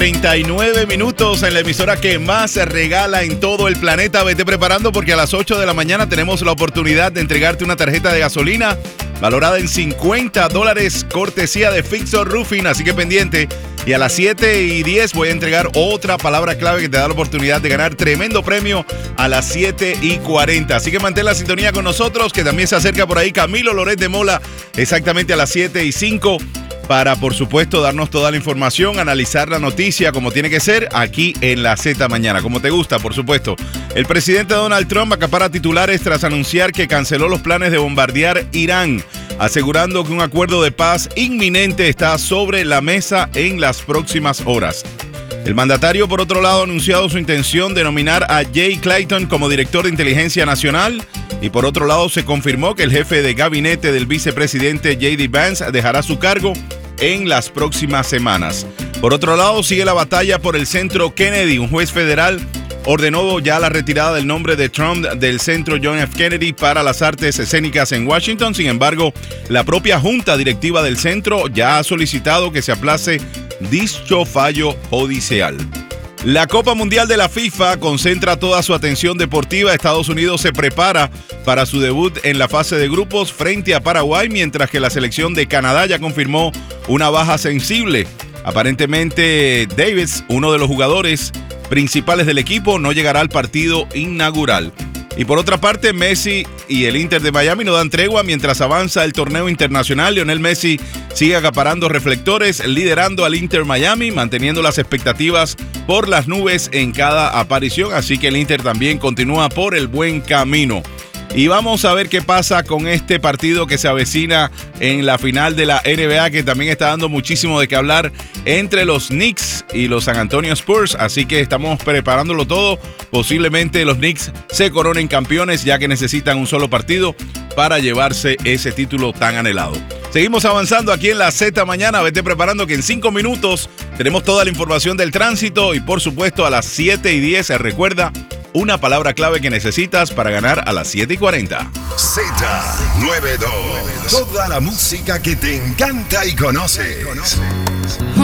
39 minutos en la emisora que más se regala en todo el planeta. Vete preparando porque a las 8 de la mañana tenemos la oportunidad de entregarte una tarjeta de gasolina valorada en $50, cortesía de Fixer Roofing, así que pendiente. Y a las 7:10 voy a entregar otra palabra clave que te da la oportunidad de ganar tremendo premio a las 7:40. Así que mantén la sintonía con nosotros, que también se acerca por ahí Camilo Loret de Mola, exactamente a las 7:05. Para, por supuesto, darnos toda la información, analizar la noticia como tiene que ser aquí en la Z Mañana, como te gusta, por supuesto. El presidente Donald Trump acapara titulares tras anunciar que canceló los planes de bombardear Irán, asegurando que un acuerdo de paz inminente está sobre la mesa en las próximas horas. El mandatario, por otro lado, ha anunciado su intención de nominar a Jay Clayton como director de inteligencia nacional. Y por otro lado, se confirmó que el jefe de gabinete del vicepresidente J.D. Vance dejará su cargo en las próximas semanas. Por otro lado, sigue la batalla por el Centro Kennedy. Un juez federal ordenó ya la retirada del nombre de Trump del Centro John F. Kennedy para las artes escénicas en Washington. Sin embargo, la propia junta directiva del centro ya ha solicitado que se aplace dicho fallo judicial. La Copa Mundial de la FIFA concentra toda su atención deportiva. Estados Unidos se prepara para su debut en la fase de grupos frente a Paraguay, mientras que la selección de Canadá ya confirmó una baja sensible. Aparentemente, Davis, uno de los jugadores principales del equipo, no llegará al partido inaugural. Y por otra parte, Messi y el Inter de Miami no dan tregua mientras avanza el torneo internacional. Lionel Messi sigue acaparando reflectores, liderando al Inter Miami, manteniendo las expectativas por las nubes en cada aparición. Así que el Inter también continúa por el buen camino. Y vamos a ver qué pasa con este partido que se avecina en la final de la NBA, que también está dando muchísimo de qué hablar entre los Knicks y los San Antonio Spurs. Así que estamos preparándolo todo. Posiblemente los Knicks se coronen campeones, ya que necesitan un solo partido para llevarse ese título tan anhelado. Seguimos avanzando aquí en la Z Mañana. Vete preparando que en 5 minutos tenemos toda la información del tránsito y, por supuesto, a las 7:10, recuerda, una palabra clave que necesitas para ganar a las 7:40. Z92. Toda la música que te encanta y conoces.